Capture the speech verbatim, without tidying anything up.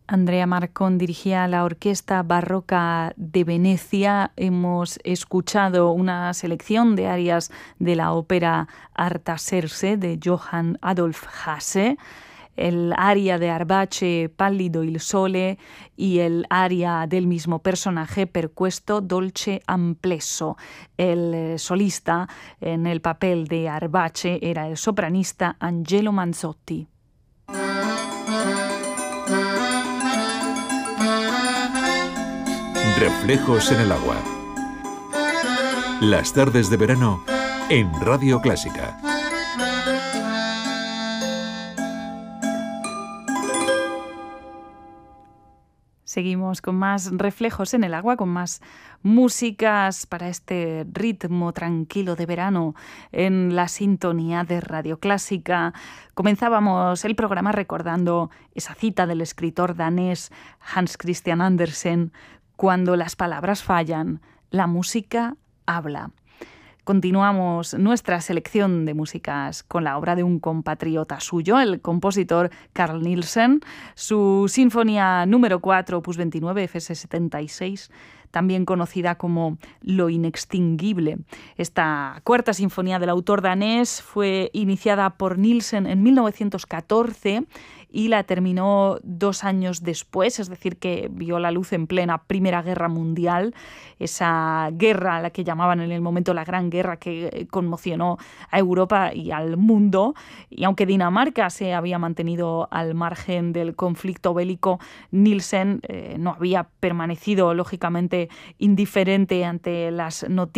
Andrea Marcón dirigía la Orquesta Barroca de Venecia. Hemos escuchado una selección de arias de la ópera Artaserse de Johann Adolf Hasse, el aria de Arbace Pallido il Sole y el aria del mismo personaje Perquesto Dolce Amplesso. El solista en el papel de Arbace era el sopranista Angelo Manzotti. Reflejos en el agua. Las tardes de verano en Radio Clásica. Seguimos con más reflejos en el agua, con más músicas para este ritmo tranquilo de verano en la sintonía de Radio Clásica. Comenzábamos el programa recordando esa cita del escritor danés Hans Christian Andersen: cuando las palabras fallan, la música habla. Continuamos nuestra selección de músicas con la obra de un compatriota suyo, el compositor Carl Nielsen, su Sinfonía número cuatro, opus veintinueve, F S setenta y seis, también conocida como Lo inextinguible. Esta cuarta sinfonía del autor danés fue iniciada por Nielsen en mil novecientos catorce y la terminó dos años después, es decir, que vio la luz en plena Primera Guerra Mundial, esa guerra a la que llamaban en el momento la Gran Guerra, que conmocionó a Europa y al mundo. Y aunque Dinamarca se había mantenido al margen del conflicto bélico, Nielsen eh, no había permanecido, lógicamente, indiferente ante las noticias